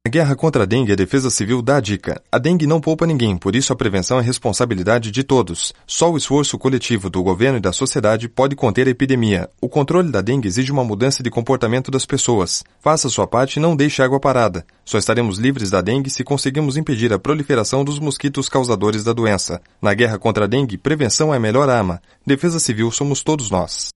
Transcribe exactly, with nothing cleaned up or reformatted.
Na guerra contra a dengue, a Defesa Civil dá a dica. A dengue não poupa ninguém, por isso a prevenção é responsabilidade de todos. Só o esforço coletivo do governo e da sociedade pode conter a epidemia. O controle da dengue exige uma mudança de comportamento das pessoas. Faça sua parte e não deixe água parada. Só estaremos livres da dengue se conseguirmos impedir a proliferação dos mosquitos causadores da doença. Na guerra contra a dengue, prevenção é a melhor arma. Defesa Civil somos todos nós.